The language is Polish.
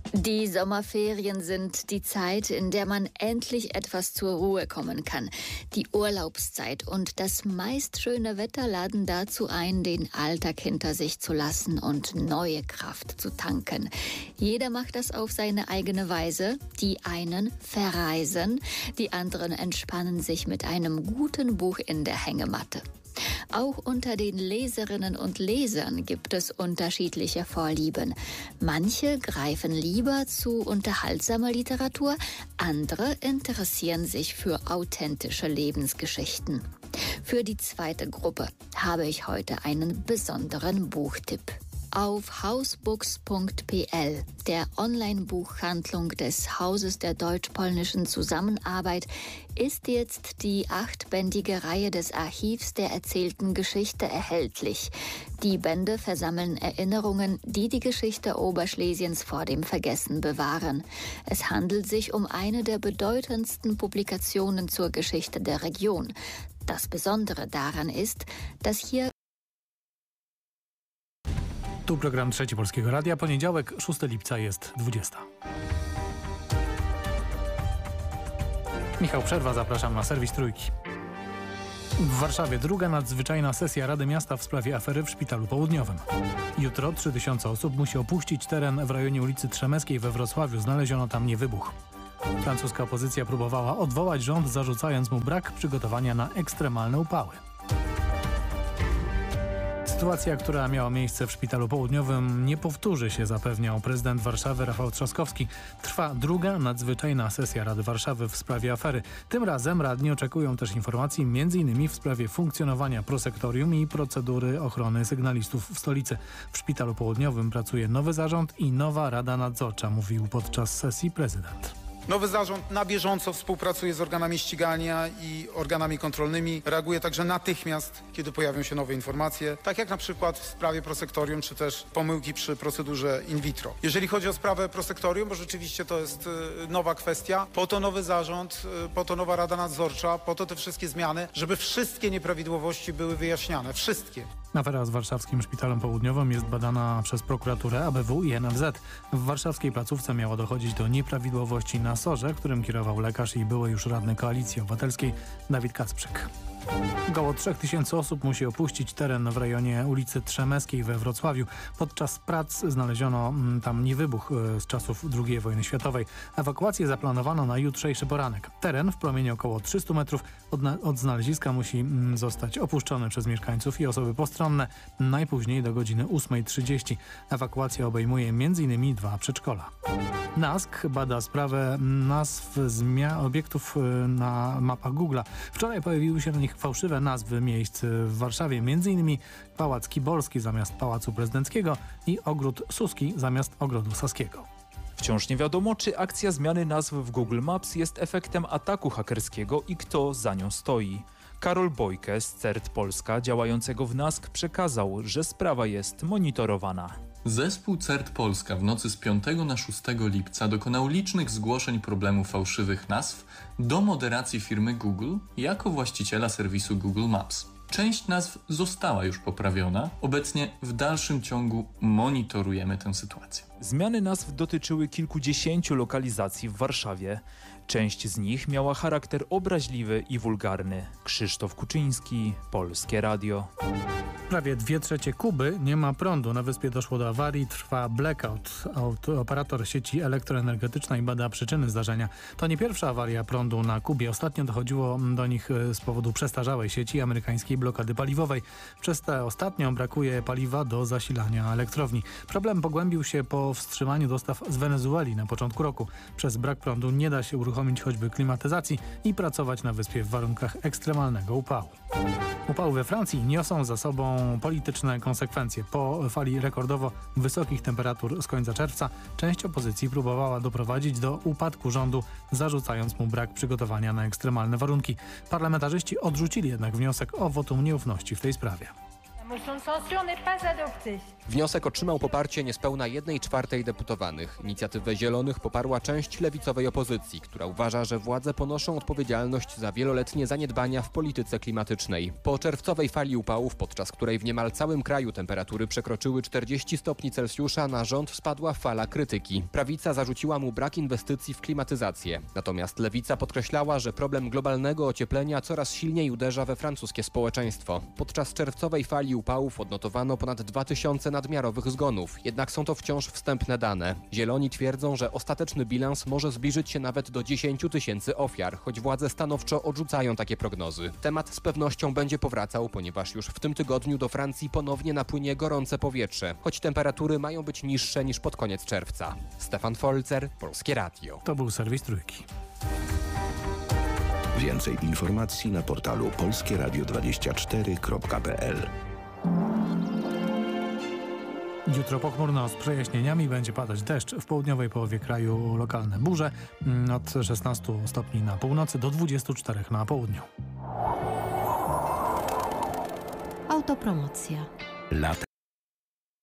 Die Sommerferien sind die Zeit, in der man endlich etwas zur Ruhe kommen kann. Die Urlaubszeit und das meist schöne Wetter laden dazu ein, den Alltag hinter sich zu lassen und neue Kraft zu tanken. Jeder macht das auf seine eigene Weise. Die einen verreisen, die anderen entspannen sich mit einem guten Buch in der Hängematte. Auch unter den Leserinnen und Lesern gibt es unterschiedliche Vorlieben. Manche greifen lieber zu unterhaltsamer Literatur, andere interessieren sich für authentische Lebensgeschichten. Für die zweite Gruppe habe ich heute einen besonderen Buchtipp. Auf hausbooks.pl, der Online-Buchhandlung des Hauses der deutsch-polnischen Zusammenarbeit, ist jetzt die 8-bändige Reihe des Archivs der erzählten Geschichte erhältlich. Die Bände versammeln Erinnerungen, die die Geschichte Oberschlesiens vor dem Vergessen bewahren. Es handelt sich um eine der bedeutendsten Publikationen zur Geschichte der Region. Das Besondere daran ist, dass hier Tu program Trzeci Polskiego Radia. Poniedziałek, 6 lipca jest 20. Michał Przerwa, zapraszam na serwis Trójki. W Warszawie druga nadzwyczajna sesja Rady Miasta w sprawie afery w Szpitalu Południowym. Jutro 3000 osób musi opuścić teren w rejonie ulicy Trzemeckiej we Wrocławiu. Znaleziono tam niewybuch. Francuska opozycja próbowała odwołać rząd, zarzucając mu brak przygotowania na ekstremalne upały. Sytuacja, która miała miejsce w Szpitalu Południowym, nie powtórzy się, zapewniał prezydent Warszawy Rafał Trzaskowski. Trwa druga nadzwyczajna sesja Rady Warszawy w sprawie afery. Tym razem radni oczekują też informacji m.in. w sprawie funkcjonowania prosektorium i procedury ochrony sygnalistów w stolicy. W Szpitalu Południowym pracuje nowy zarząd i nowa Rada Nadzorcza, mówił podczas sesji prezydent. Nowy zarząd na bieżąco współpracuje z organami ścigania i organami kontrolnymi. Reaguje także natychmiast, kiedy pojawią się nowe informacje, tak jak na przykład w sprawie prosektorium, czy też pomyłki przy procedurze in vitro. Jeżeli chodzi o sprawę prosektorium, bo rzeczywiście to jest nowa kwestia, po to nowy zarząd, po to nowa Rada Nadzorcza, po to te wszystkie zmiany, żeby wszystkie nieprawidłowości były wyjaśniane. Wszystkie. Afera z warszawskim Szpitalem Południowym jest badana przez prokuraturę, ABW i NFZ. W warszawskiej placówce miało dochodzić do nieprawidłowości na SOR-ze, którym kierował lekarz i były już radny Koalicji Obywatelskiej Dawid Kacprzyk. Około 3000 osób musi opuścić teren w rejonie ulicy Trzemeckiej we Wrocławiu. Podczas prac znaleziono tam niewybuch z czasów II wojny światowej. Ewakuację zaplanowano na jutrzejszy poranek. Teren w promieniu około 300 metrów od znaleziska musi zostać opuszczony przez mieszkańców i osoby postronne najpóźniej do godziny 8:30. Ewakuacja obejmuje m.in. 2 przedszkola. NASK bada sprawę nazw obiektów na mapach Google'a. Wczoraj pojawiły się na nich fałszywe nazwy miejsc w Warszawie, m.in. Pałac Kibolski zamiast Pałacu Prezydenckiego i Ogród Suski zamiast Ogrodu Saskiego. Wciąż nie wiadomo, czy akcja zmiany nazw w Google Maps jest efektem ataku hakerskiego i kto za nią stoi. Karol Bojke z CERT Polska działającego w NASK przekazał, że sprawa jest monitorowana. Zespół CERT Polska w nocy z 5 na 6 lipca dokonał licznych zgłoszeń problemu fałszywych nazw do moderacji firmy Google jako właściciela serwisu Google Maps. Część nazw została już poprawiona. Obecnie w dalszym ciągu monitorujemy tę sytuację. Zmiany nazw dotyczyły kilkudziesięciu lokalizacji w Warszawie. Część z nich miała charakter obraźliwy i wulgarny. Krzysztof Kuczyński, Polskie Radio. Prawie 2/3 Kuby nie ma prądu. Na wyspie doszło do awarii, trwa blackout. Operator sieci elektroenergetycznej bada przyczyny zdarzenia. To nie pierwsza awaria prądu na Kubie. Ostatnio dochodziło do nich z powodu przestarzałej sieci amerykańskiej blokady paliwowej. Przez tę ostatnią brakuje paliwa do zasilania elektrowni. Problem pogłębił się po wstrzymaniu dostaw z Wenezueli na początku roku. Przez brak prądu nie da się uruchomić choćby klimatyzacji i pracować na wyspie w warunkach ekstremalnego upału. Upały we Francji niosą za sobą polityczne konsekwencje. Po fali rekordowo wysokich temperatur z końca czerwca część opozycji próbowała doprowadzić do upadku rządu, zarzucając mu brak przygotowania na ekstremalne warunki. Parlamentarzyści odrzucili jednak wniosek o wotum nieufności w tej sprawie. Wniosek otrzymał poparcie niespełna 1/4 deputowanych. Inicjatywę Zielonych poparła część lewicowej opozycji, która uważa, że władze ponoszą odpowiedzialność za wieloletnie zaniedbania w polityce klimatycznej. Po czerwcowej fali upałów, podczas której w niemal całym kraju temperatury przekroczyły 40 stopni Celsjusza, na rząd spadła fala krytyki. Prawica zarzuciła mu brak inwestycji w klimatyzację. Natomiast lewica podkreślała, że problem globalnego ocieplenia coraz silniej uderza we francuskie społeczeństwo. Podczas czerwcowej fali upałów odnotowano ponad 2000 nadmiarowych zgonów, jednak są to wciąż wstępne dane. Zieloni twierdzą, że ostateczny bilans może zbliżyć się nawet do 10 000 ofiar, choć władze stanowczo odrzucają takie prognozy. Temat z pewnością będzie powracał, ponieważ już w tym tygodniu do Francji ponownie napłynie gorące powietrze, choć temperatury mają być niższe niż pod koniec czerwca. Stefan Folzer, Polskie Radio. To był serwis Trójki. Więcej informacji na portalu polskieradio24.pl. Jutro pochmurno z przejaśnieniami, będzie padać deszcz. W południowej połowie kraju lokalne burze. Od 16 stopni na północy do 24 na południu. Autopromocja.